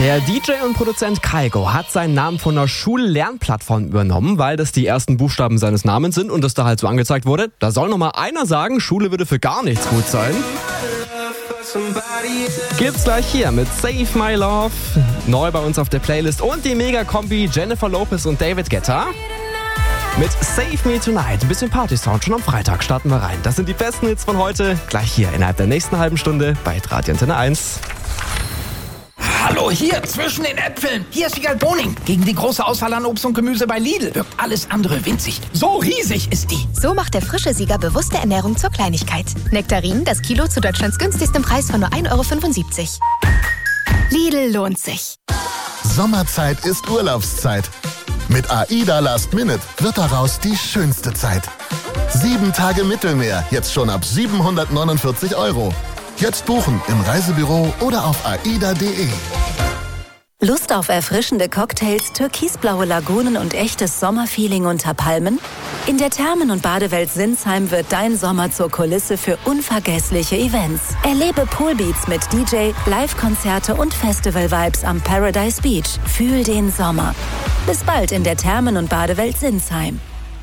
Der DJ und Produzent Kygo hat seinen Namen von einer Schullernplattform übernommen, weil das die ersten Buchstaben seines Namens sind und das da halt so angezeigt wurde. Da soll noch mal einer sagen, Schule würde für gar nichts gut sein. Gibt's gleich hier mit Save My Love, neu bei uns auf der Playlist, und die Mega-Kombi Jennifer Lopez und David Guetta mit Save Me Tonight. Ein bisschen Party-Sound, schon am Freitag starten wir rein. Das sind die besten Hits von heute, gleich hier innerhalb der nächsten halben Stunde bei Radio Antenne 1. Hallo, hier zwischen den Äpfeln. Hier ist Wiegald Boning. Gegen die große Auswahl an Obst und Gemüse bei Lidl wirkt alles andere winzig. So riesig ist die. So macht der frische Sieger bewusste Ernährung zur Kleinigkeit. Nektarinen, das Kilo zu Deutschlands günstigstem Preis von nur 1,75 €. Lidl lohnt sich. Sommerzeit ist Urlaubszeit. Mit AIDA Last Minute wird daraus die schönste Zeit. 7 Tage Mittelmeer, jetzt schon ab 749 €. Jetzt buchen im Reisebüro oder auf aida.de. Lust auf erfrischende Cocktails, türkisblaue Lagunen und echtes Sommerfeeling unter Palmen? In der Thermen- und Badewelt Sinsheim wird dein Sommer zur Kulisse für unvergessliche Events. Erlebe Poolbeats mit DJ, Live-Konzerte und Festival-Vibes am Paradise Beach. Fühl den Sommer. Bis bald in der Thermen- und Badewelt Sinsheim.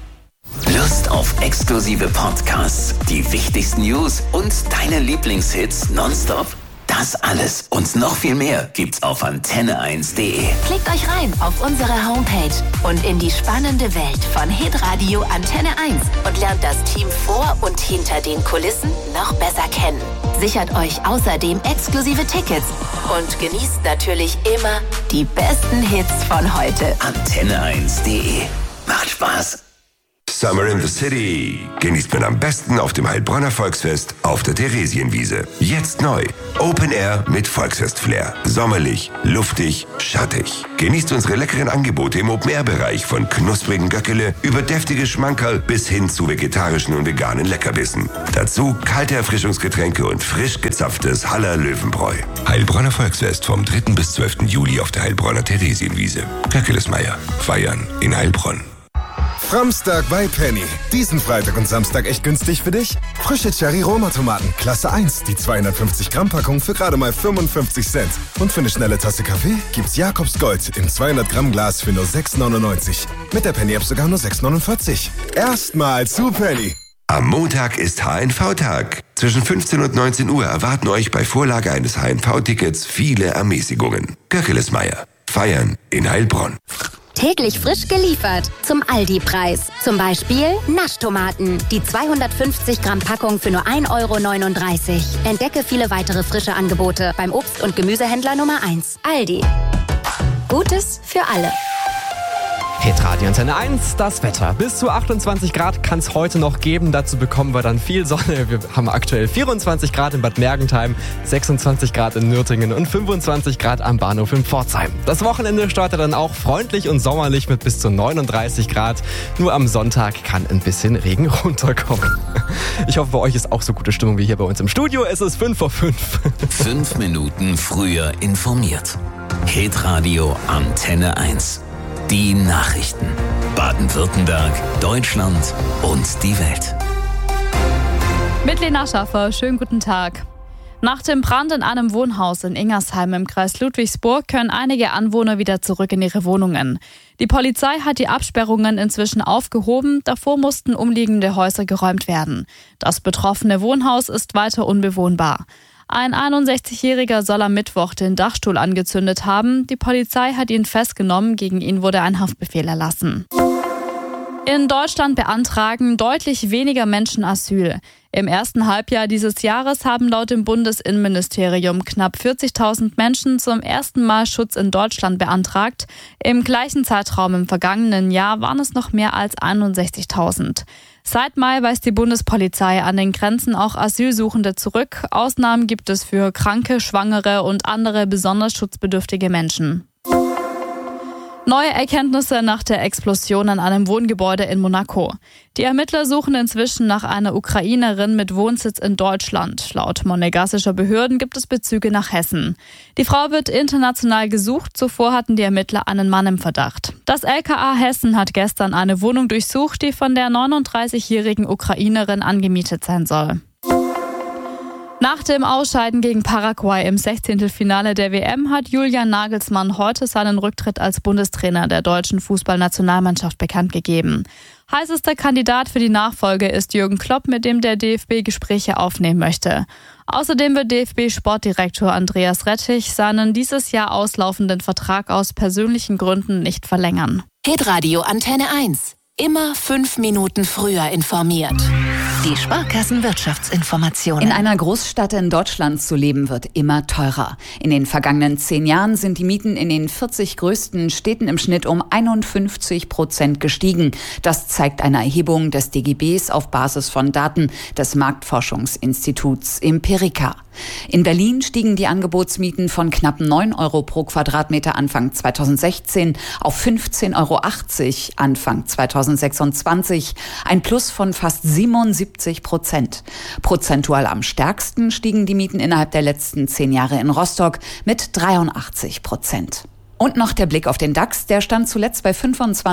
Lust auf exklusive Podcasts, die wichtigsten News und deine Lieblingshits nonstop? Das alles und noch viel mehr gibt's auf antenne1.de. Klickt euch rein auf unsere Homepage und in die spannende Welt von Hitradio Antenne 1 und lernt das Team vor und hinter den Kulissen noch besser kennen. Sichert euch außerdem exklusive Tickets und genießt natürlich immer die besten Hits von heute. Antenne1.de. Macht Spaß. Summer in the City genießt man am besten auf dem Heilbronner Volksfest auf der Theresienwiese. Jetzt neu. Open Air mit Volksfest-Flair. Sommerlich, luftig, schattig. Genießt unsere leckeren Angebote im Open-Air-Bereich von knusprigen Göckele über deftige Schmankerl bis hin zu vegetarischen und veganen Leckerbissen. Dazu kalte Erfrischungsgetränke und frisch gezapftes Haller Löwenbräu. Heilbronner Volksfest vom 3. bis 12. Juli auf der Heilbronner Theresienwiese. Göckelesmeier. Feiern in Heilbronn. Framstag bei Penny. Diesen Freitag und Samstag echt günstig für dich? Frische Cherry-Roma-Tomaten, Klasse 1, die 250-Gramm-Packung für gerade mal 55 Cent. Und für eine schnelle Tasse Kaffee gibt's Jakobs Gold im 200-Gramm-Glas für nur 6,99. Mit der Penny-App sogar nur 6,49. Erstmal zu Penny. Am Montag ist HNV-Tag. Zwischen 15 und 19 Uhr erwarten euch bei Vorlage eines HNV-Tickets viele Ermäßigungen. Göckelesmeier. Feiern in Heilbronn. Täglich frisch geliefert zum Aldi-Preis. Zum Beispiel Naschtomaten. Die 250 Gramm Packung für nur 1,39 €. Entdecke viele weitere frische Angebote beim Obst- und Gemüsehändler Nummer 1. Aldi. Gutes für alle. Hitradio Antenne 1, das Wetter. Bis zu 28 Grad kann es heute noch geben. Dazu bekommen wir dann viel Sonne. Wir haben aktuell 24 Grad in Bad Mergentheim, 26 Grad in Nürtingen und 25 Grad am Bahnhof in Pforzheim. Das Wochenende startet dann auch freundlich und sommerlich mit bis zu 39 Grad. Nur am Sonntag kann ein bisschen Regen runterkommen. Ich hoffe, bei euch ist auch so gute Stimmung wie hier bei uns im Studio. Es ist 5:05. 5 Minuten früher informiert. Hitradio Antenne 1. Die Nachrichten. Baden-Württemberg, Deutschland und die Welt. Mit Lena Schaffer, schönen guten Tag. Nach dem Brand in einem Wohnhaus in Ingersheim im Kreis Ludwigsburg können einige Anwohner wieder zurück in ihre Wohnungen. Die Polizei hat die Absperrungen inzwischen aufgehoben, davor mussten umliegende Häuser geräumt werden. Das betroffene Wohnhaus ist weiter unbewohnbar. Ein 61-Jähriger soll am Mittwoch den Dachstuhl angezündet haben. Die Polizei hat ihn festgenommen, gegen ihn wurde ein Haftbefehl erlassen. In Deutschland beantragen deutlich weniger Menschen Asyl. Im ersten Halbjahr dieses Jahres haben laut dem Bundesinnenministerium knapp 40.000 Menschen zum ersten Mal Schutz in Deutschland beantragt. Im gleichen Zeitraum im vergangenen Jahr waren es noch mehr als 61.000. Seit Mai weist die Bundespolizei an den Grenzen auch Asylsuchende zurück. Ausnahmen gibt es für Kranke, Schwangere und andere besonders schutzbedürftige Menschen. Neue Erkenntnisse nach der Explosion an einem Wohngebäude in Monaco. Die Ermittler suchen inzwischen nach einer Ukrainerin mit Wohnsitz in Deutschland. Laut monegassischer Behörden gibt es Bezüge nach Hessen. Die Frau wird international gesucht. Zuvor hatten die Ermittler einen Mann im Verdacht. Das LKA Hessen hat gestern eine Wohnung durchsucht, die von der 39-jährigen Ukrainerin angemietet sein soll. Nach dem Ausscheiden gegen Paraguay im 16. Finale der WM hat Julian Nagelsmann heute seinen Rücktritt als Bundestrainer der deutschen Fußballnationalmannschaft bekannt gegeben. Heißester Kandidat für die Nachfolge ist Jürgen Klopp, mit dem der DFB Gespräche aufnehmen möchte. Außerdem wird DFB-Sportdirektor Andreas Rettich seinen dieses Jahr auslaufenden Vertrag aus persönlichen Gründen nicht verlängern. Hitradio Antenne 1. Immer 5 Minuten früher informiert. Die Sparkassenwirtschaftsinformationen. In einer Großstadt in Deutschland zu leben wird immer teurer. In den vergangenen 10 Jahren sind die Mieten in den 40 größten Städten im Schnitt um 51% gestiegen. Das zeigt eine Erhebung des DGBs auf Basis von Daten des Marktforschungsinstituts Empirica. In Berlin stiegen die Angebotsmieten von knapp 9 Euro pro Quadratmeter Anfang 2016 auf 15,80 Euro Anfang 2026. Ein Plus von fast 77%. Prozentual am stärksten stiegen die Mieten innerhalb der letzten 10 Jahre in Rostock mit 83%. Und noch der Blick auf den DAX, der stand zuletzt bei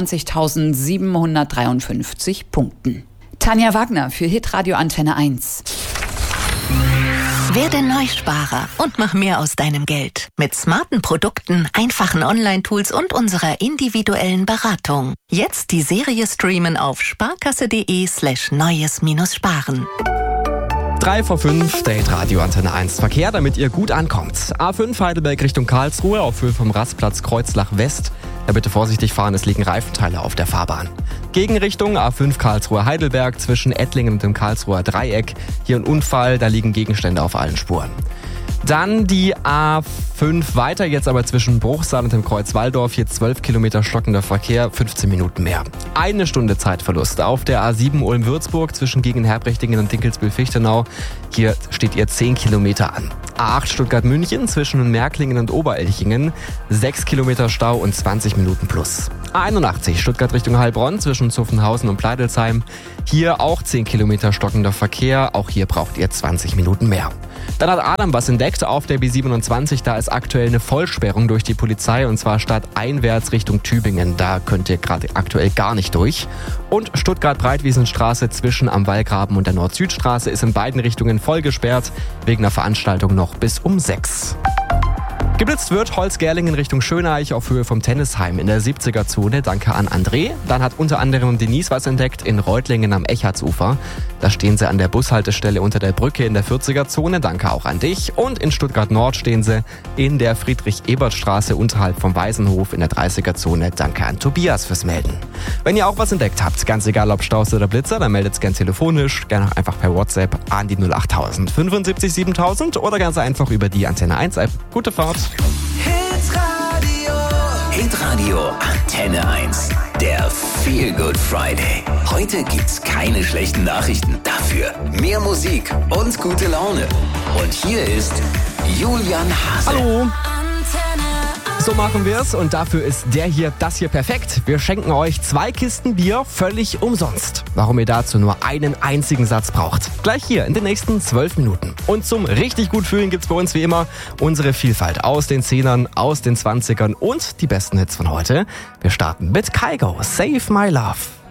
25.753 Punkten. Tanja Wagner für Hitradio Antenne 1. Werde Neusparer und mach mehr aus deinem Geld. Mit smarten Produkten, einfachen Online-Tools und unserer individuellen Beratung. Jetzt die Serie streamen auf sparkasse.de/neues-sparen. 3 vor 5, der Hitradio Antenne 1 Verkehr, damit ihr gut ankommt. A5 Heidelberg Richtung Karlsruhe auf Höhe vom Rastplatz Kreuzlach West. Da bitte vorsichtig fahren, es liegen Reifenteile auf der Fahrbahn. Gegenrichtung A5 Karlsruhe Heidelberg zwischen Ettlingen und dem Karlsruher Dreieck. Hier ein Unfall, da liegen Gegenstände auf allen Spuren. Dann die A5 weiter, jetzt aber zwischen Bruchsal und dem Kreuz Walldorf. Hier 12 Kilometer stockender Verkehr, 15 Minuten mehr. 1 Stunde Zeitverlust auf der A7 Ulm-Würzburg zwischen Gegenherbrechtingen und Dinkelsbühl-Fichtenau. Hier steht ihr 10 Kilometer an. A8 Stuttgart-München zwischen Märklingen und Oberelchingen. 6 Kilometer Stau und 20 Minuten plus. A81 Stuttgart Richtung Heilbronn zwischen Zuffenhausen und Pleidelsheim. Hier auch 10 Kilometer stockender Verkehr. Auch hier braucht ihr 20 Minuten mehr. Dann hat Adam was entdeckt auf der B27. Da ist aktuell eine Vollsperrung durch die Polizei und zwar stadteinwärts Richtung Tübingen. Da könnt ihr gerade aktuell gar nicht durch. Und Stuttgart-Breitwiesenstraße zwischen am Wallgraben und der Nord-Süd-Straße ist in beiden Richtungen voll gesperrt. Wegen einer Veranstaltung noch bis um 6. Geblitzt wird Holzgerlingen Richtung Schöneich auf Höhe vom Tennisheim in der 70er-Zone. Danke an André. Dann hat unter anderem Denise was entdeckt in Reutlingen am Echartsufer. Da stehen sie an der Bushaltestelle unter der Brücke in der 40er-Zone. Danke auch an dich. Und in Stuttgart-Nord stehen sie in der Friedrich-Ebert-Straße unterhalb vom Waisenhof in der 30er-Zone. Danke an Tobias fürs Melden. Wenn ihr auch was entdeckt habt, ganz egal ob Staus oder Blitzer, dann meldet es gern telefonisch, gerne einfach per WhatsApp an die 08000 75 7000 oder ganz einfach über die Antenne 1 App. Gute Fahrt. Hitradio Antenne 1. Der Feel Good Friday. Heute gibt's keine schlechten Nachrichten. Dafür mehr Musik und gute Laune. Und hier ist Julian Hase. Hallo. So machen wir es und dafür ist das hier perfekt. Wir schenken euch 2 Kisten Bier völlig umsonst. Warum ihr dazu nur einen einzigen Satz braucht. Gleich hier in den nächsten 12 Minuten. Und zum richtig gut fühlen gibt's bei uns wie immer unsere Vielfalt aus den 10ern, aus den 20ern und die besten Hits von heute. Wir starten mit Kygo, Save My Love.